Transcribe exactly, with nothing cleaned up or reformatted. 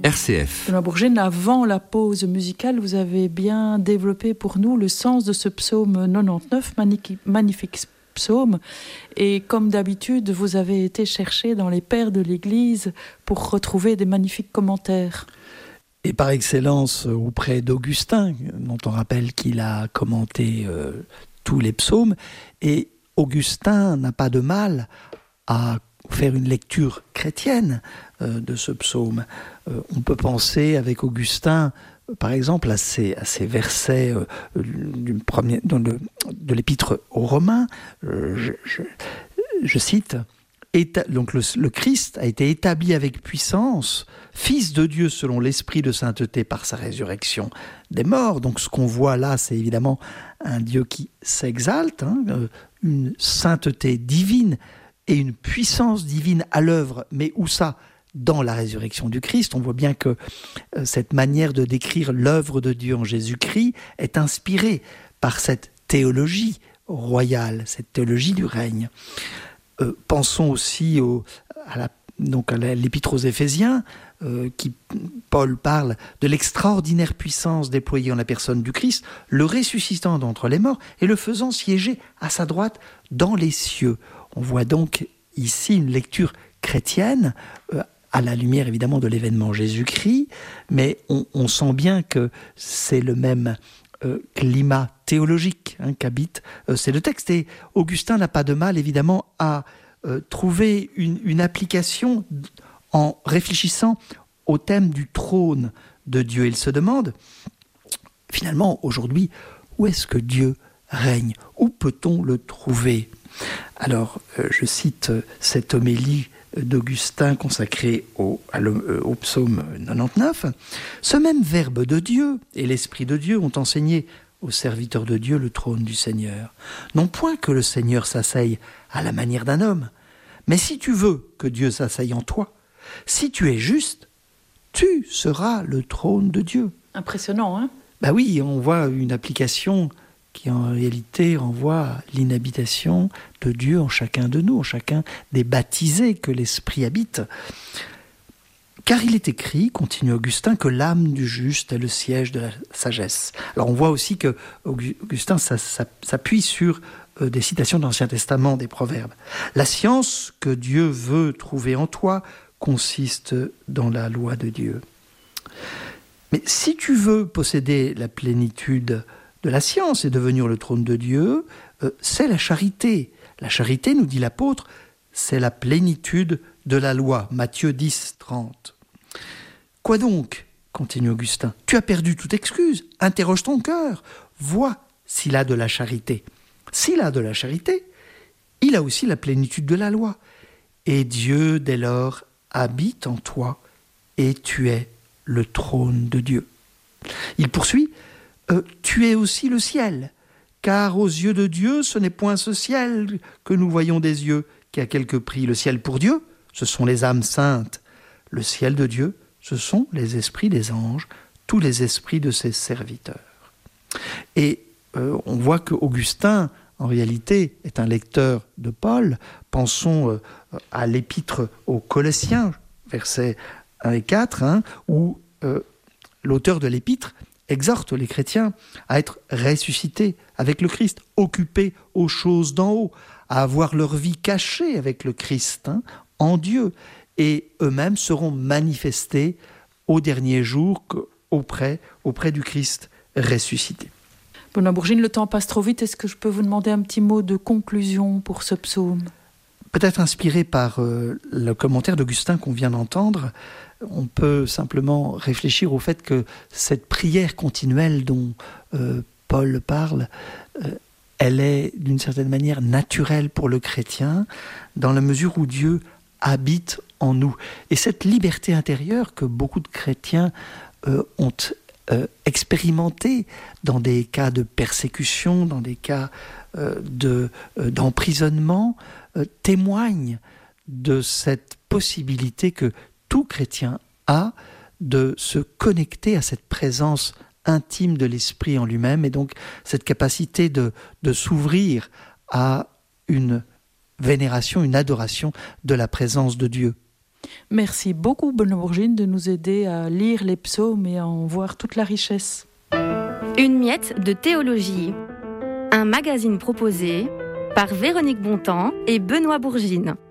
R C F. Benoît Bourgine, avant la pause musicale, vous avez bien développé pour nous le sens de ce psaume quatre-vingt-dix-neuf, magnifique psaume. Et comme d'habitude, vous avez été chercher dans les pères de l'Église pour retrouver des magnifiques commentaires. Et par excellence auprès d'Augustin, dont on rappelle qu'il a commenté euh, tous les psaumes. Et Augustin n'a pas de mal à faire une lecture chrétienne euh, de ce psaume. Euh, on peut penser avec Augustin, euh, par exemple, à ces, à ces versets euh, du premier, dans le, de l'épître aux Romains. Euh, je, je, je cite, Éta, donc le, le Christ a été établi avec puissance, Fils de Dieu selon l'esprit de sainteté par sa résurrection des morts. Donc ce qu'on voit là, c'est évidemment un Dieu qui s'exalte, hein, euh, une sainteté divine et une puissance divine à l'œuvre, mais où ça ? Dans la résurrection du Christ. On voit bien que euh, cette manière de décrire l'œuvre de Dieu en Jésus-Christ est inspirée par cette théologie royale, cette théologie du règne. Euh, pensons aussi au, à, la, donc à la, l'épître aux Éphésiens, euh, qui Paul parle de l'extraordinaire puissance déployée en la personne du Christ, le ressuscitant d'entre les morts et le faisant siéger à sa droite dans les cieux. On voit donc ici une lecture chrétienne, euh, à la lumière évidemment de l'événement Jésus-Christ, mais on, on sent bien que c'est le même euh, climat théologique hein, qu'habite euh, ces deux textes. Et Augustin n'a pas de mal évidemment à euh, trouver une, une application en réfléchissant au thème du trône de Dieu. Il se demande, finalement, aujourd'hui, où est-ce que Dieu règne ? Où peut-on le trouver ? Alors, euh, je cite euh, cette homélie d'Augustin consacrée au, à le, au psaume quatre-vingt-dix-neuf. « Ce même Verbe de Dieu et l'Esprit de Dieu ont enseigné aux serviteurs de Dieu le trône du Seigneur. Non point que le Seigneur s'asseye à la manière d'un homme, mais si tu veux que Dieu s'asseye en toi, si tu es juste, tu seras le trône de Dieu. » Impressionnant, hein ? Ben oui, on voit une application qui en réalité renvoie à l'inhabitation de Dieu en chacun de nous, en chacun des baptisés que l'Esprit habite. Car il est écrit, continue Augustin, que l'âme du juste est le siège de la sagesse. Alors on voit aussi que Augustin ça, ça, s'appuie sur euh, des citations de l'Ancien Testament, des proverbes. La science que Dieu veut trouver en toi consiste dans la loi de Dieu. Mais si tu veux posséder la plénitude de la science et devenir le trône de Dieu, euh, c'est la charité. La charité, nous dit l'apôtre, c'est la plénitude de la loi. Matthieu dix, trente. Quoi donc ? Continue Augustin. Tu as perdu toute excuse. Interroge ton cœur. Vois s'il a de la charité. S'il a de la charité, il a aussi la plénitude de la loi. Et Dieu, dès lors, habite en toi et tu es le trône de Dieu. Il poursuit. Euh, tu es aussi le ciel, car aux yeux de Dieu, ce n'est point ce ciel que nous voyons des yeux qui a quelque prix. Le ciel pour Dieu, ce sont les âmes saintes. Le ciel de Dieu, ce sont les esprits des anges, tous les esprits de ses serviteurs. Et euh, on voit qu'Augustin, en réalité, est un lecteur de Paul. Pensons euh, à l'épître aux Colossiens, versets un et quatre, hein, où euh, l'auteur de l'épître exhorte les chrétiens à être ressuscités avec le Christ, occupés aux choses d'en haut, à avoir leur vie cachée avec le Christ, hein, en Dieu, et eux-mêmes seront manifestés au dernier jour auprès, auprès du Christ ressuscité. Benoît Bourgine, le temps passe trop vite. Est-ce que je peux vous demander un petit mot de conclusion pour ce psaume ? Peut-être inspiré par euh, le commentaire d'Augustin qu'on vient d'entendre, on peut simplement réfléchir au fait que cette prière continuelle dont euh, Paul parle, euh, elle est d'une certaine manière naturelle pour le chrétien, dans la mesure où Dieu habite en nous. Et cette liberté intérieure que beaucoup de chrétiens euh, ont euh, expérimentée dans des cas de persécution, dans des cas euh, de, euh, d'emprisonnement, euh, témoigne de cette possibilité que tout chrétien a de se connecter à cette présence intime de l'Esprit en lui-même, et donc cette capacité de, de s'ouvrir à une vénération, une adoration de la présence de Dieu. Merci beaucoup, Benoît Bourgine, de nous aider à lire les psaumes et à en voir toute la richesse. Une miette de théologie. Un magazine proposé par Véronique Bontemps et Benoît Bourgine.